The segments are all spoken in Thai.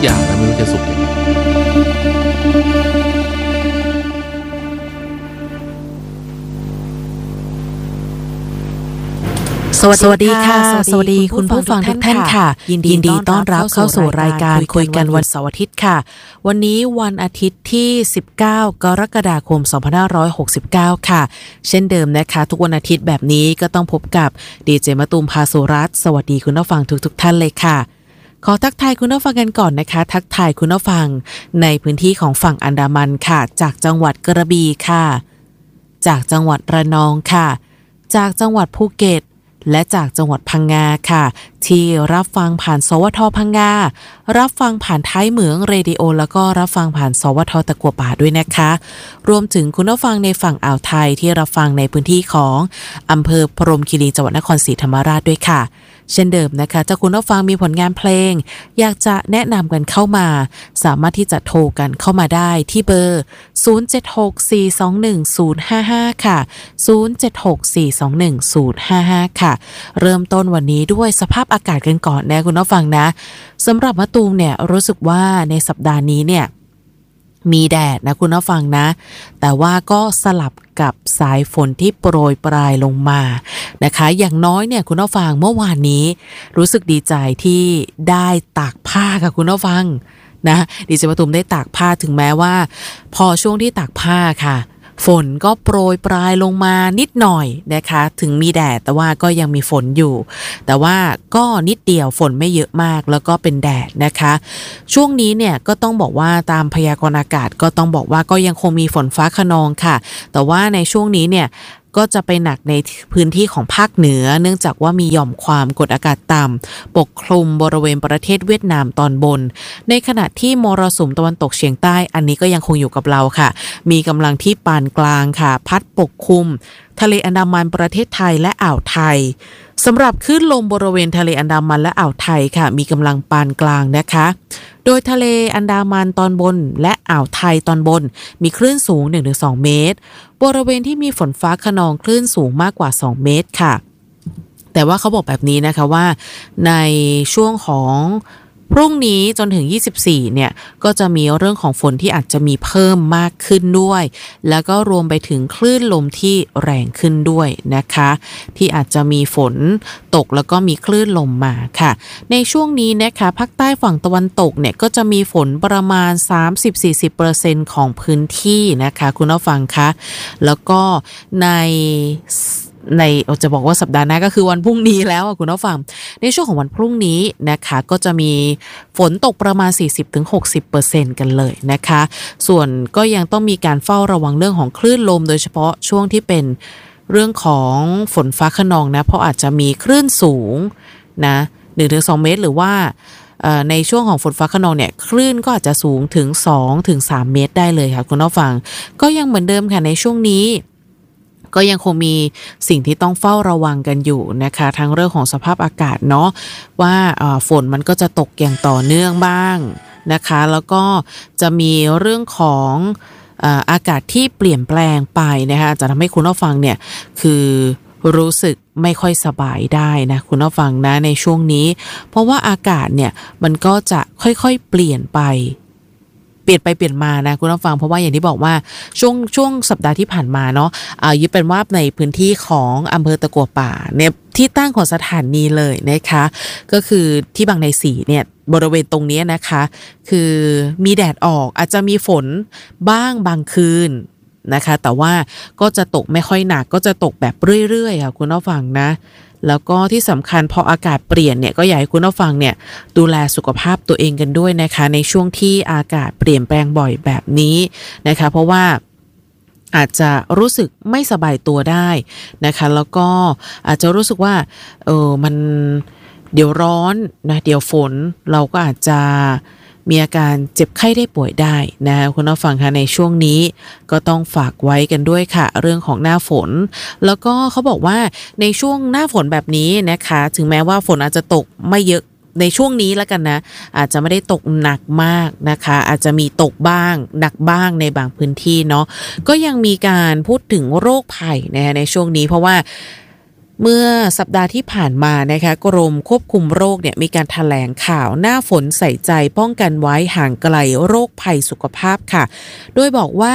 อย่างแล้วไม่รู้จะสุขยังไงสวัสดีค่ะสวัสดีคุณผู้ฟังทุกท่านค่ะยินดีต้อนรับเข้าสู่รายการคุยกันวันเสาร์อาทิตย์ค่ะวันนี้วันอาทิตย์ที่19กรกฎาคม2569ค่ะเช่นเดิมนะคะทุกวันอาทิตย์แบบนี้ก็ต้องพบกับดีเจมะตูมพาสุรัตน์สวัสดีคุณผู้ฟังทุกท่านเลยค่ะขอทักทายคุณผู้ฟังกันก่อนนะคะทักทายคุณผู้ฟังในพื้นที่ของฝั่งอันดามันค่ะจากจังหวัดกระบี่ค่ะจากจังหวัดระนองค่ะจากจังหวัดภูเก็ตและจากจังหวัดพังงาค่ะที่รับฟังผ่านสวทพังงารับฟังผ่านท้ายเหมืองเรดิโอแล้วก็รับฟังผ่านสวทตะกัวป่าด้วยนะคะรวมถึงคุณผู้ฟังในฝั่งอ่าวไทยที่รับฟังในพื้นที่ของอำเภอพรหมคีรีจังหวัดนครศรีธรรมราชด้วยค่ะเช่นเดิมนะคะถ้าคุณผู้ฟังมีผลงานเพลงอยากจะแนะนำกันเข้ามาสามารถที่จะโทรกันเข้ามาได้ที่เบอร์0764210055ค่ะ0764210055ค่ะเริ่มต้นวันนี้ด้วยสภาพอากาศกันก่อนนะคุณผู้ฟังนะสำหรับมะตูมเนี่ยรู้สึกว่าในสัปดาห์นี้เนี่ยมีแดดนะคุณผู้ฟังนะแต่ว่าก็สลับกับสายฝนที่โปรยปลายลงมานะคะอย่างน้อยเนี่ยคุณผู้ฟังเมื่อวานนี้รู้สึกดีใจที่ได้ตากผ้าค่ะคุณผู้ฟังนะดิฉันมะตูมได้ตากผ้าถึงแม้ว่าพอช่วงที่ตากผ้าค่ะฝนก็โปรยปลายลงมานิดหน่อยนะคะถึงมีแดดแต่ว่าก็ยังมีฝนอยู่แต่ว่าก็นิดเดียวฝนไม่เยอะมากแล้วก็เป็นแดดนะคะช่วงนี้เนี่ยก็ต้องบอกว่าตามพยากรณ์อากาศก็ต้องบอกว่าก็ยังคงมีฝนฟ้าคะนองค่ะแต่ว่าในช่วงนี้เนี่ยก็จะไปหนักในพื้นที่ของภาคเหนือเนื่องจากว่ามีหย่อมความกดอากาศต่ำปกคลุมบริเวณประเทศเวียดนามตอนบนในขณะที่มรสุมตะวันตกเฉียงใต้อันนี้ก็ยังคงอยู่กับเราค่ะมีกำลังที่ปานกลางค่ะพัดปกคลุมทะเลอันดามันประเทศไทยและอ่าวไทยสำหรับคลื่นลมบริเวณทะเลอันดามันและอ่าวไทยค่ะมีกำลังปานกลางนะคะโดยทะเลอันดามันตอนบนและอ่าวไทยตอนบนมีคลื่นสูง 1-2 เมตรบริเวณที่มีฝนฟ้าคะนองคลื่นสูงมากกว่า2 เมตรค่ะแต่ว่าเขาบอกแบบนี้นะคะว่าในช่วงของพรุ่งนี้จนถึง24เนี่ยก็จะมีเรื่องของฝนที่อาจจะมีเพิ่มมากขึ้นด้วยแล้วก็รวมไปถึงคลื่นลมที่แรงขึ้นด้วยนะคะที่อาจจะมีฝนตกแล้วก็มีคลื่นลมมาค่ะในช่วงนี้นะคะภาคใต้ฝั่งตะวันตกเนี่ยก็จะมีฝนประมาณ 30-40% ของพื้นที่นะคะคุณผู้ฟังคะแล้วก็ในจะบอกว่าสัปดาห์หน้าก็คือวันพรุ่งนี้แล้วคุณผู้ฟังในช่วงของวันพรุ่งนี้นะคะก็จะมีฝนตกประมาณ 40-60% กันเลยนะคะส่วนก็ยังต้องมีการเฝ้าระวังเรื่องของคลื่นลมโดยเฉพาะช่วงที่เป็นเรื่องของฝนฟ้าคะนองนะเพราะอาจจะมีคลื่นสูงนะ 1-2 เมตรหรือว่าในช่วงของฝนฟ้าคะนองเนี่ยคลื่นก็อาจจะสูงถึง 2-3 เมตรได้เลยค่ะคุณผู้ฟังก็ยังเหมือนเดิมค่ะในช่วงนี้ก็ยังคงมีสิ่งที่ต้องเฝ้าระวังกันอยู่นะคะทั้งเรื่องของสภาพอากาศเนาะว่าฝนมันก็จะตกอย่างต่อเนื่องบ้างนะคะแล้วก็จะมีเรื่องของอากาศที่เปลี่ยนแปลงไปนะคะจะทำให้คุณผู้ฟังเนี่ยคือรู้สึกไม่ค่อยสบายได้นะคุณผู้ฟังนะในช่วงนี้เพราะว่าอากาศเนี่ยมันก็จะค่อยๆเปลี่ยนไปมานะคุณผู้ฟังเพราะว่าอย่างที่บอกว่าช่วงสัปดาห์ที่ผ่านมาเนาะยึดเป็นว่าในพื้นที่ของอำเภอตะกัวป่าเนี่ยที่ตั้งของสถานีเลยนะคะก็คือที่บางในสีเนี่ยบริเวณตรงนี้นะคะคือมีแดดออกอาจจะมีฝนบ้างบางคืนนะคะแต่ว่าก็จะตกไม่ค่อยหนักก็จะตกแบบเรื่อยๆค่ะคุณผู้ฟังนะแล้วก็ที่สำคัญพออากาศเปลี่ยนเนี่ยก็อยากให้คุณผู้ฟังเนี่ยดูแลสุขภาพตัวเองกันด้วยนะคะในช่วงที่อากาศเปลี่ยนแปลงบ่อยแบบนี้นะคะเพราะว่าอาจจะรู้สึกไม่สบายตัวได้นะคะแล้วก็อาจจะรู้สึกว่ามันเดี๋ยวร้อนนะเดี๋ยวฝนเราก็อาจจะมีอาการเจ็บไข้ได้ป่วยได้นะคุณผู้ฟังคะในช่วงนี้ก็ต้องฝากไว้กันด้วยค่ะเรื่องของหน้าฝนแล้วก็เขาบอกว่าในช่วงหน้าฝนแบบนี้นะคะถึงแม้ว่าฝนอาจจะตกไม่เยอะในช่วงนี้แล้วกันนะอาจจะไม่ได้ตกหนักมากนะคะอาจจะมีตกบ้างหนักบ้างในบางพื้นที่เนาะก็ยังมีการพูดถึงโรคภัยนะคะในช่วงนี้เพราะว่าเมื่อสัปดาห์ที่ผ่านมานะคะกรมควบคุมโรคเนี่ยมีการแถลงข่าวหน้าฝนใส่ใจป้องกันไว้ห่างไกลโรคภัยสุขภาพค่ะโดยบอกว่า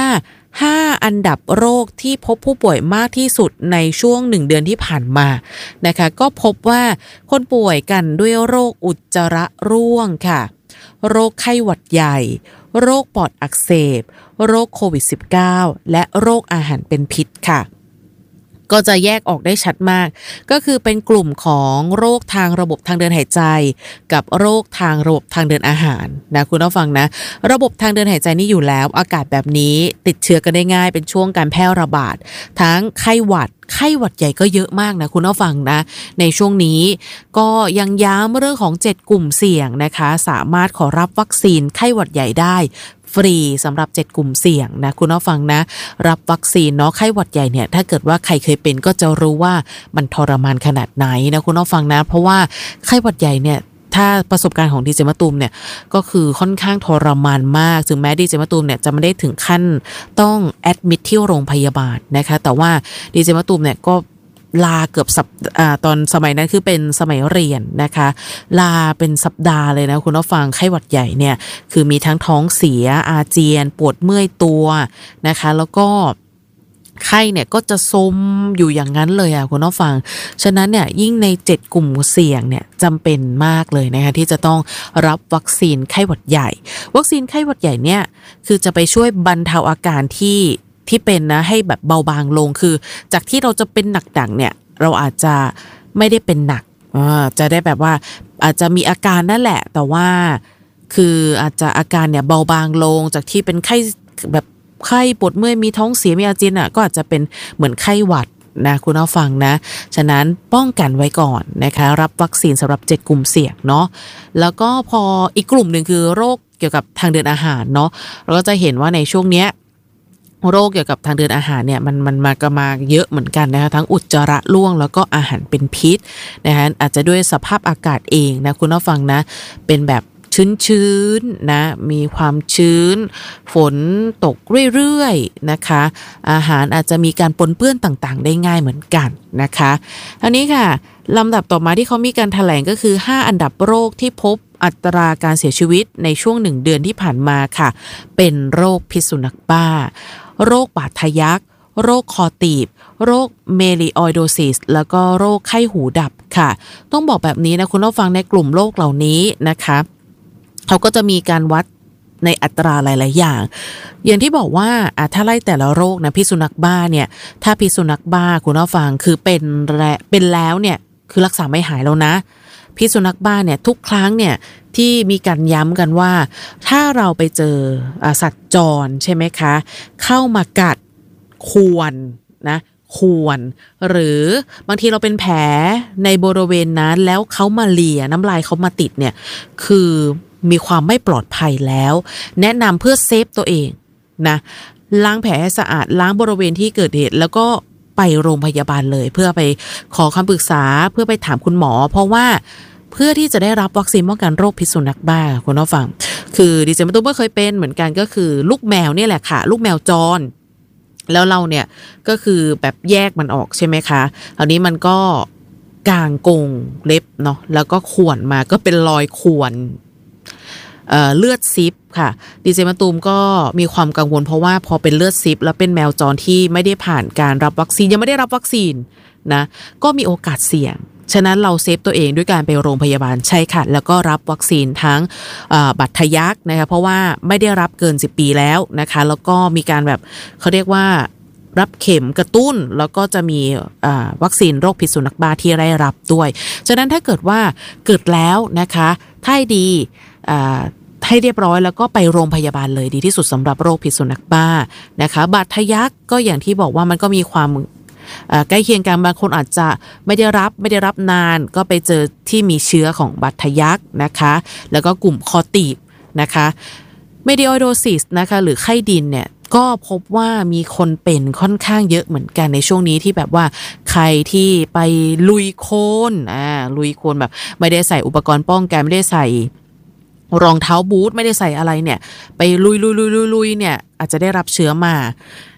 5อันดับโรคที่พบผู้ป่วยมากที่สุดในช่วง1เดือนที่ผ่านมานะคะก็พบว่าคนป่วยกันด้วยโรคอุจจาระร่วงค่ะโรคไข้หวัดใหญ่โรคปอดอักเสบโรคโควิด -19 และโรคอาหารเป็นพิษค่ะก็จะแยกออกได้ชัดมากก็คือเป็นกลุ่มของโรคทางระบบทางเดินหายใจกับโรคทางระบบทางเดินอาหารนะคุณผู้ฟังนะระบบทางเดินหายใจนี่อยู่แล้วอากาศแบบนี้ติดเชื้อกันได้ง่ายเป็นช่วงการแพร่ระบาดทั้งไข้หวัดใหญ่ก็เยอะมากนะคุณผู้ฟังนะในช่วงนี้ก็ยังย้ำเรื่องของ7กลุ่มเสี่ยงนะคะสามารถขอรับวัคซีนไข้หวัดใหญ่ได้ฟรีสำหรับ7กลุ่มเสี่ยงนะคุณผู้ฟังนะรับวัคซีนเนาะไข้หวัดใหญ่เนี่ยถ้าเกิดว่าใครเคยเป็นก็จะรู้ว่ามันทรมานขนาดไหนนะคุณผู้ฟังนะเพราะว่าไข้หวัดใหญ่เนี่ยถ้าประสบการณ์ของดีเจมะตูมเนี่ยก็คือค่อนข้างทรมานมากถึงแม้ดีเจมะตูมเนี่ยจะไม่ได้ถึงขั้นต้องแอดมิทที่โรงพยาบาลนะคะแต่ว่าดีเจมะตูมเนี่ยก็ลาเกือบตอนสมัยนั้นคือเป็นสมัยเรียนนะคะลาเป็นสัปดาห์เลยนะคุณผู้ฟังไข้หวัดใหญ่เนี่ยคือมีทั้งท้องเสียอาเจียนปวดเมื่อยตัวนะคะแล้วก็ไข้เนี่ยก็จะซมอยู่อย่างนั้นเลยอ่ะคุณผู้ฟังฉะนั้นเนี่ยยิ่งใน7กลุ่มเสี่ยงเนี่ยจำเป็นมากเลยนะคะที่จะต้องรับวัคซีนไข้หวัดใหญ่วัคซีนไข้หวัดใหญ่เนี่ยคือจะไปช่วยบรรเทาอาการที่เป็นนะให้แบบเบาบางลงคือจากที่เราจะเป็นหนักๆเนี่ยเราอาจจะไม่ได้เป็นหนักจะได้แบบว่าอาจจะมีอาการนั่นแหละแต่ว่าคืออาจจะอาการเนี่ยเบาบางลงจากที่เป็นไข้แบบไข้ปวดเมื่อยมีท้องเสียมีอาเจียนอ่ะก็อาจจะเป็นเหมือนไข้หวัดนะคุณผู้ฟังนะฉะนั้นป้องกันไว้ก่อนนะคะรับวัคซีนสำหรับ7กลุ่มเสี่ยงเนาะแล้วก็พออีกกลุ่มหนึ่งคือโรคเกี่ยวกับทางเดินอาหารเนาะเราก็จะเห็นว่าในช่วงเนี้ยโรคเกี่ยวกับทางเดินอาหารเนี่ยมันมาเยอะเหมือนกันนะคะทั้งอุจจาระร่วงแล้วก็อาหารเป็นพิษนะคะอาจจะด้วยสภาพอากาศเองนะคุณผู้ฟังนะเป็นแบบชื้นๆนะมีความชื้นฝนตกเรื่อยๆนะคะอาหารอาจจะมีการปนเปื้อนต่างๆได้ง่ายเหมือนกันนะคะอันนี้ค่ะลำดับต่อมาที่เขามีการแถลงก็คือ5อันดับโรคที่พบอัตราการเสียชีวิตในช่วง1เดือนที่ผ่านมาค่ะเป็นโรคพิษสุนัขบ้าโรคบาดทะยักโรคคอตีบโรคเมลิออยโดซิสแล้วก็โรคไข้หูดับค่ะต้องบอกแบบนี้นะคุณผู้ฟังในกลุ่มโรคเหล่านี้นะคะเขาก็จะมีการวัดในอัตราหลายๆอย่างที่บอกว่าถ้าไล่แต่ละโรคนะพิษสุนัขบ้าเนี่ยถ้าพิษสุนัขบ้าคุณผู้ฟังคือเป็นแล้วเนี่ยคือรักษาไม่หายแล้วนะพิษสุนัขบ้าเนี่ยทุกครั้งเนี่ยที่มีการย้ำกันว่าถ้าเราไปเจอสัตว์จรใช่ไหมคะเข้ามากัดควรหรือบางทีเราเป็นแผลในบริเวณนั้นแล้วเขามาเลียน้ำลายเขามาติดเนี่ยคือมีความไม่ปลอดภัยแล้วแนะนำเพื่อเซฟตัวเองนะล้างแผลให้สะอาดล้างบริเวณที่เกิดเหตุแล้วก็ไปโรงพยาบาลเลยเพื่อไปขอคำปรึกษาเพื่อไปถามคุณหมอเพราะว่าเพื่อที่จะได้รับวัคซีนป้องกันโรคพิษสุนัขบ้าคุณผู้ฟังคือดิฉันก็เคยเป็นเหมือนกันก็คือลูกแมวเนี่ยแหละค่ะลูกแมวจรแล้วเราเนี่ยก็คือแบบแยกมันออกใช่ไหมคะคราวนี้มันก็กางกรงเล็บเนาะแล้วก็ข่วนมาก็เป็นรอยข่วนเลือดซิปค่ะดีเจมะตูมก็มีความกังวลเพราะว่าพอเป็นเลือดซิปแล้วเป็นแมวจรที่ไม่ได้ผ่านการรับวัคซีนยังไม่ได้รับวัคซีนนะก็มีโอกาสเสี่ยงฉะนั้นเราเซฟตัวเองด้วยการไปโรงพยาบาลใช่ค่ะแล้วก็รับวัคซีนทั้งบัตรทะยักนะคะเพราะว่าไม่ได้รับเกิน10 ปีแล้วนะคะแล้วก็มีการแบบเขาเรียกว่ารับเข็มกระตุ้นแล้วก็จะมีวัคซีนโรคพิษสุนัขบ้าที่ได้รับด้วยฉะนั้นถ้าเกิดว่าเกิดแล้วนะคะถ้าดีให้เรียบร้อยแล้วก็ไปโรงพยาบาลเลยดีที่สุดสำหรับโรคพิษสุนัขบ้านะคะบาดทะยักก็อย่างที่บอกว่ามันก็มีความใกล้เคียงกันบางคนอาจจะไม่ได้รับนานก็ไปเจอที่มีเชื้อของบาดทะยักนะคะแล้วก็กลุ่มคอตีบนะคะเมดิออยโดซิสนะคะหรือไข้ดินเนี่ยก็พบว่ามีคนเป็นค่อนข้างเยอะเหมือนกันในช่วงนี้ที่แบบว่าใครที่ไปลุยโคลนแบบไม่ได้ใส่อุปกรณ์ป้องกันไม่ได้ใส่รองเท้าบูทไม่ได้ใส่อะไรเนี่ยไปลุยเนี่ยอาจจะได้รับเชื้อมา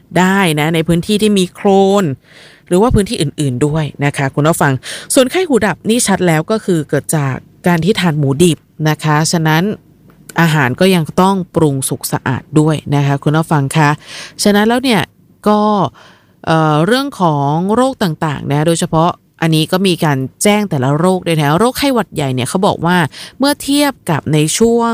ได้นะในพื้นที่ที่มีโคลนหรือว่าพื้นที่อื่นๆด้วยนะคะคุณผู้ฟังส่วนไข้หูดับนี่ชัดแล้วก็คือเกิดจากการที่ทานหมูดิบนะคะฉะนั้นอาหารก็ยังต้องปรุงสุกสะอาดด้วยนะคะคุณผู้ฟังคะฉะนั้นแล้วเนี่ยก็เรื่องของโรคต่างๆนะโดยเฉพาะอันนี้ก็มีการแจ้งแต่ละโรคด้วยนะโรคไข้หวัดใหญ่เนี่ยเขาบอกว่าเมื่อเทียบกับในช่วง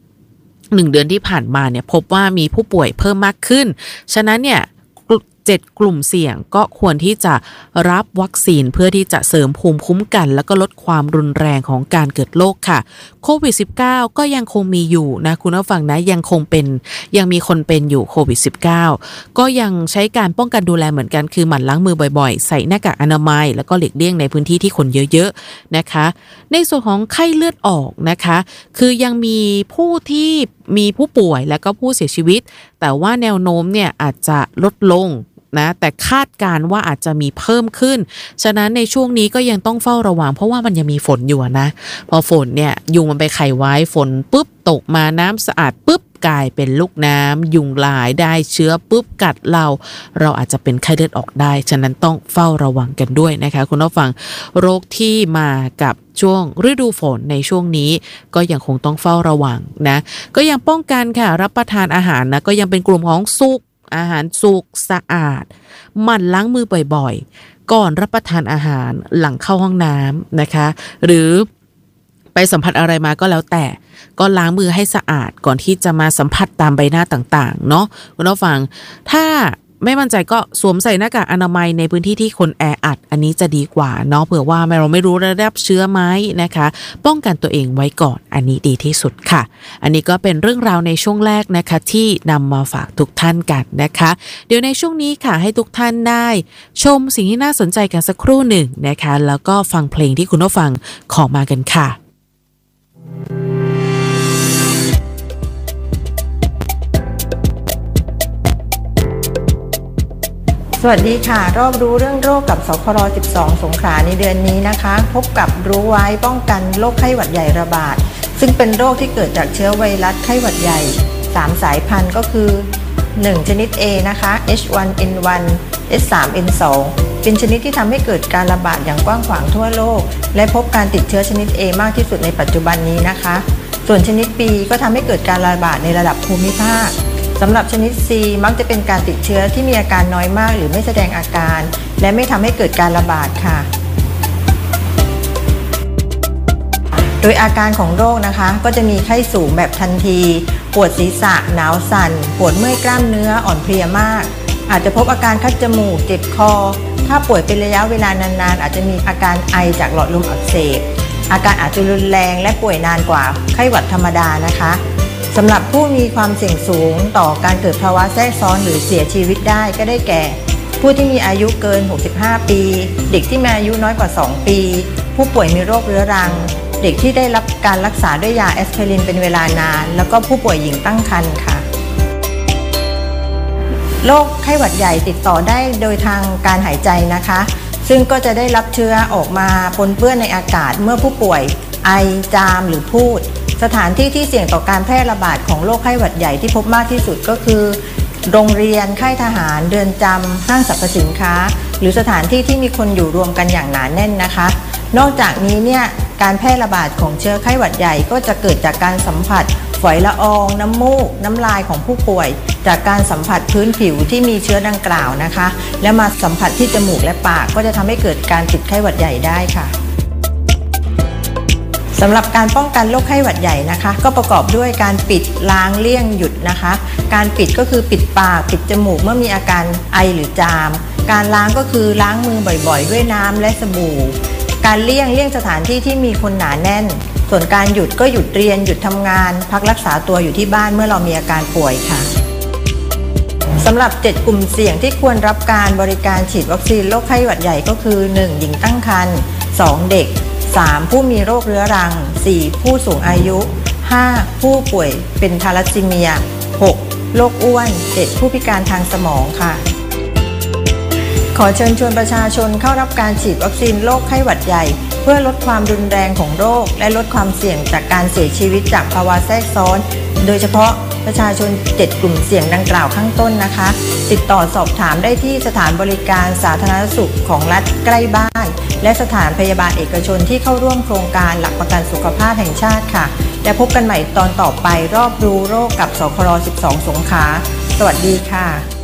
1 เดือนที่ผ่านมาเนี่ยพบว่ามีผู้ป่วยเพิ่มมากขึ้นฉะนั้นเนี่ย7 กลุ่มเสี่ยงก็ควรที่จะรับวัคซีนเพื่อที่จะเสริมภูมิคุ้มกันแล้วก็ลดความรุนแรงของการเกิดโรคค่ะโควิด -19 ก็ยังคงมีอยู่นะคุณผู้ฟังนะยังมีคนเป็นอยู่โควิด -19 ก็ยังใช้การป้องกันดูแลเหมือนกันคือหมั่นล้างมือบ่อยๆใส่หน้ากากอนามัยแล้วก็หลีกเลี่ยงในพื้นที่ที่คนเยอะๆนะคะในส่วนของไข้เลือดออกนะคะคือยังมีผู้ป่วยและก็ผู้เสียชีวิตแต่ว่าแนวโน้มเนี่ยอาจจะลดลงนะแต่คาดการว่าอาจจะมีเพิ่มขึ้นฉะนั้นในช่วงนี้ก็ยังต้องเฝ้าระวังเพราะว่ามันยังมีฝนอยู่นะพอฝนเนี่ยยุงมันไปไข่ไว้ฝนปุ๊บตกมาน้ำสะอาดปุ๊บกลายเป็นลูกน้ำยุงลายได้เชื้อปุ๊บกัดเราอาจจะเป็นไข้เลือดออกได้ฉะนั้นต้องเฝ้าระวังกันด้วยนะคะคุณผู้ฟังโรคที่มากับช่วงฤดูฝนในช่วงนี้ก็ยังคงต้องเฝ้าระวังนะก็ยังป้องกันค่ะรับประทานอาหารนะก็ยังเป็นกลุ่มของสุกอาหารสุกสะอาดหมั่นล้างมือบ่อยๆก่อนรับประทานอาหารหลังเข้าห้องน้ำนะคะหรือไปสัมผัสอะไรมาก็แล้วแต่ก็ล้างมือให้สะอาดก่อนที่จะมาสัมผัสตามใบหน้าต่างๆเนาะคุณผู้ฟังถ้าไม่มั่นใจก็สวมใส่หน้ากากอนามัยในพื้นที่ที่คนแออัดอันนี้จะดีกว่าเนาะเผื่อว่าเราไม่รู้ระดับเชื้อไหมนะคะป้องกันตัวเองไว้ก่อนอันนี้ดีที่สุดค่ะอันนี้ก็เป็นเรื่องราวในช่วงแรกนะคะที่นำมาฝากทุกท่านกันนะคะเดี๋ยวในช่วงนี้ค่ะให้ทุกท่านได้ชมสิ่งที่น่าสนใจกันสักครู่หนึ่งนะคะแล้วก็ฟังเพลงที่คุณผู้ฟังขอมากันค่ะสวัสดีค่ะรอบรู้เรื่องโรคกับสคร12สงขลาในเดือนนี้นะคะพบกับรู้ไว้ป้องกันโรคไข้หวัดใหญ่ระบาดซึ่งเป็นโรคที่เกิดจากเชื้อไวรัสไข้หวัดใหญ่3 สายพันธุ์ก็คือ1ชนิด A นะคะ H1N1 H3N2 เป็นชนิดที่ทำให้เกิดการระบาดอย่างกว้างขวางทั่วโลกและพบการติดเชื้อชนิด A มากที่สุดในปัจจุบันนี้นะคะส่วนชนิด B ก็ทำให้เกิดการระบาดในระดับภูมิภาคสำหรับชนิด C มักจะเป็นการติดเชื้อที่มีอาการน้อยมากหรือไม่แสดงอาการและไม่ทำให้เกิดการระบาดค่ะโดยอาการของโรคนะคะก็จะมีไข้สูงแบบทันทีปวดศีรษะหนาวสั่นปวดเมื่อยกล้ามเนื้ออ่อนเพลียมากอาจจะพบอาการคัดจมูกเจ็บคอถ้าป่วยเป็นระยะเวลานานๆอาจจะมีอาการไอจากหลอดลมอักเสบอาการอาจจะรุนแรงและป่วยนานกว่าไข้หวัดธรรมดานะคะสำหรับผู้มีความเสี่ยงสูงต่อการเกิดภาวะแทรกซ้อนหรือเสียชีวิตได้ก็ได้แก่ผู้ที่มีอายุเกิน65ปีเด็กที่มีอายุน้อยกว่า2ปีผู้ป่วยมีโรคเรื้อรังเด็กที่ได้รับการรักษาด้วยยาแอสไพรินเป็นเวลานานแล้วก็ผู้ป่วยหญิงตั้งครรภ์ค่ะโรคไข้หวัดใหญ่ติดต่อได้โดยทางการหายใจนะคะซึ่งก็จะได้รับเชื้อออกมาปนเปื้อนในอากาศเมื่อผู้ป่วยไอจามหรือพูดสถานที่ที่เสี่ยงต่อการแพร่ระบาดของโรคไข้หวัดใหญ่ที่พบมากที่สุดก็คือโรงเรียนค่ายทหารเรือนจำห้างสรรพสินค้าหรือสถานที่ที่มีคนอยู่รวมกันอย่างหนาแน่นนะคะนอกจากนี้เนี่ยการแพร่ระบาดของเชื้อไข้หวัดใหญ่ก็จะเกิดจากการสัมผัสฝอยละอองน้ำมูกน้ำลายของผู้ป่วยจากการสัมผัสพื้นผิวที่มีเชื้อดังกล่าวนะคะและมาสัมผัสที่จมูกและปากก็จะทำให้เกิดการติดไข้หวัดใหญ่ได้ค่ะสำหรับการป้องกันโรคไข้หวัดใหญ่นะคะก็ประกอบด้วยการปิดล้างเลี่ยงหยุดนะคะการปิดก็คือปิดปากปิดจมูกเมื่อมีอาการไอหรือจามการล้างก็คือล้างมือบ่อยๆด้วยน้ำและสบู่การเลี่ยงสถานที่ที่มีคนหนาแน่นส่วนการหยุดก็หยุดเรียนหยุดทำงานพักรักษาตัวอยู่ที่บ้านเมื่อเรามีอาการป่วยค่ะสำหรับ7กลุ่มเสี่ยงที่ควรรับการบริการฉีดวัคซีนโรคไข้หวัดใหญ่ก็คือ1หญิงตั้งครรภ์2เด็ก3ผู้มีโรคเรื้อรัง4ผู้สูงอายุ5ผู้ป่วยเป็นทาลัสซีเมีย6โรคอ้วน7ผู้พิการทางสมองค่ะขอเชิญชวนประชาชนเข้ารับการฉีดวัคซีนโรคไข้หวัดใหญ่เพื่อลดความรุนแรงของโรคและลดความเสี่ยงจากการเสียชีวิตจากภาวะแทรกซ้อนโดยเฉพาะประชาชน7กลุ่มเสี่ยงดังกล่าวข้างต้นนะคะติดต่อสอบถามได้ที่สถานบริการสาธารณสุขของรัฐใกล้บ้านและสถานพยาบาลเอกชนที่เข้าร่วมโครงการหลักประกันสุขภาพแห่งชาติค่ะและพบกันใหม่ตอนต่อไปรอบรู้โรคกับสคร12 สงขลาสวัสดีค่ะ